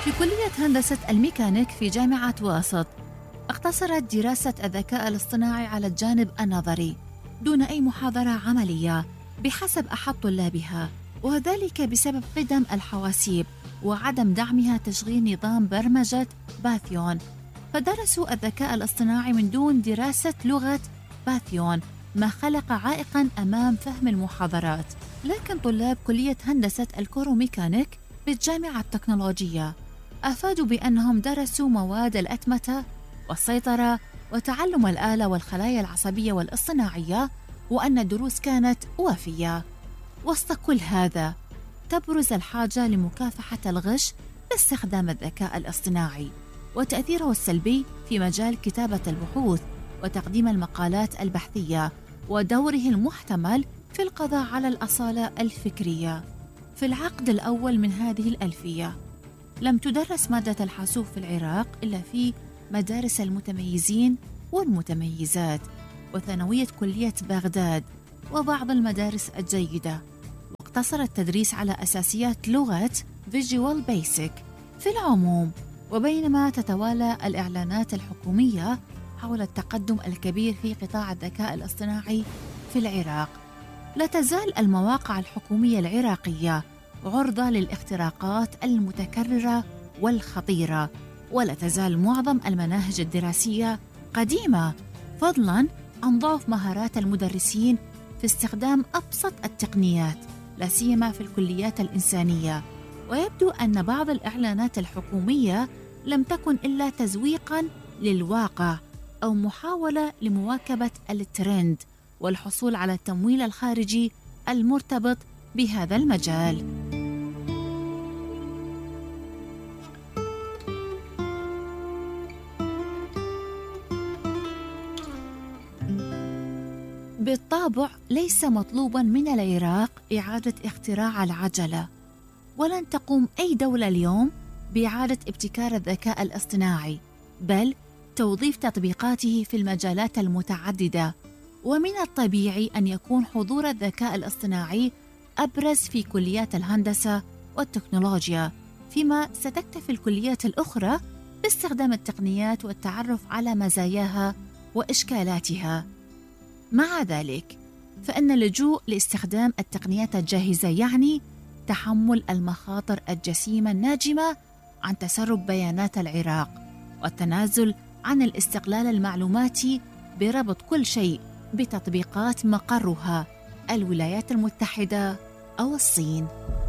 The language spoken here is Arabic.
في كلية هندسة الميكانيك في جامعة واسط، اقتصرت دراسة الذكاء الاصطناعي على الجانب النظري دون أي محاضرة عملية بحسب أحد طلابها، وذلك بسبب قدم الحواسيب وعدم دعمها تشغيل نظام برمجة بايثون. فدرسوا الذكاء الاصطناعي من دون دراسة لغة بايثون، ما خلق عائقاً أمام فهم المحاضرات. لكن طلاب كلية هندسة الكوروميكانيك بالجامعة التكنولوجية أفادوا بأنهم درسوا مواد الأتمتة والسيطرة وتعلم الآلة والخلايا العصبية والاصطناعية، وأن الدروس كانت وافية. وسط كل هذا تبرز الحاجة لمكافحة الغش باستخدام الذكاء الاصطناعي وتأثيره السلبي في مجال كتابة البحوث وتقديم المقالات البحثية، ودوره المحتمل في القضاء على الأصالة الفكرية. في العقد الأول من هذه الألفية لم تدرس مادة الحاسوب في العراق إلا في مدارس المتميزين والمتميزات وثانوية كلية بغداد وبعض المدارس الجيدة، واقتصر التدريس على أساسيات لغة Visual Basic في العموم. وبينما تتوالى الإعلانات الحكومية حول التقدم الكبير في قطاع الذكاء الاصطناعي في العراق، لا تزال المواقع الحكومية العراقية عرضة للاختراقات المتكررة والخطيرة، ولا تزال معظم المناهج الدراسية قديمة، فضلاً عن ضعف مهارات المدرسين في استخدام أبسط التقنيات، لا سيما في الكليات الإنسانية. ويبدو أن بعض الإعلانات الحكومية لم تكن إلا تزويقاً للواقع أو محاولة لمواكبة الترند والحصول على التمويل الخارجي المرتبط بهذا المجال. بالطبع ليس مطلوباً من العراق إعادة اختراع العجلة، ولن تقوم أي دولة اليوم بإعادة ابتكار الذكاء الاصطناعي، بل توظيف تطبيقاته في المجالات المتعددة. ومن الطبيعي أن يكون حضور الذكاء الاصطناعي أبرز في كليات الهندسة والتكنولوجيا، فيما ستكتفي الكليات الأخرى باستخدام التقنيات والتعرف على مزاياها وإشكالاتها. مع ذلك فإن اللجوء لاستخدام التقنيات الجاهزة يعني تحمل المخاطر الجسيمة الناجمة عن تسرب بيانات العراق والتنازل عن الاستقلال المعلوماتي بربط كل شيء بتطبيقات مقرها الولايات المتحدة أو الصين.